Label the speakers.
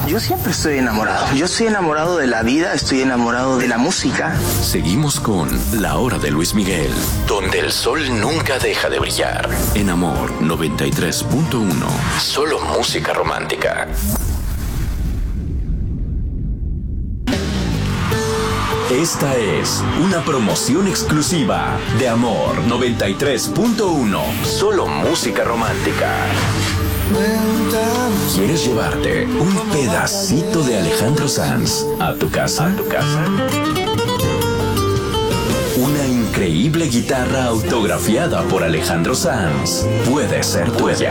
Speaker 1: Yo siempre estoy enamorado. Yo estoy enamorado de la vida, estoy enamorado de la música.
Speaker 2: Seguimos con La Hora de Luis Miguel, donde el sol nunca deja de brillar. En Amor 93.1. Solo música romántica. Esta es una promoción exclusiva de Amor 93.1. Solo música romántica. ¿Quieres llevarte un pedacito de Alejandro Sanz a tu casa? Una increíble guitarra autografiada por Alejandro Sanz puede ser tuya.